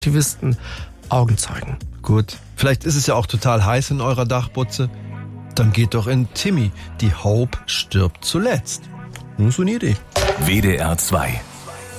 Aktivisten, Augenzeugen. Gut, vielleicht ist es ja auch total heiß in eurer Dachbutze. Dann geht doch in Timmy. Die Hope stirbt zuletzt. Nur so eine Idee. WDR 2